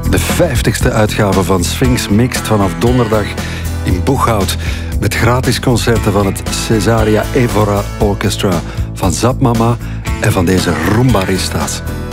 De 50ste uitgave van Sphinx Mixed vanaf donderdag in Boeghout. Met gratis concerten van het Cesaria Evora Orchestra, van Zapmama en van deze Rumbaristas.